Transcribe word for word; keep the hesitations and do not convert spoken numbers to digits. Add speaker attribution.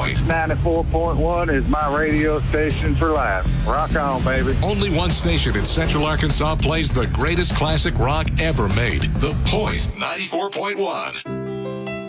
Speaker 1: Point.
Speaker 2: ninety-four point one is my radio station for life. Rock on, baby.
Speaker 1: Only one station in Central Arkansas plays the greatest classic rock ever made. The Point ninety-four point one.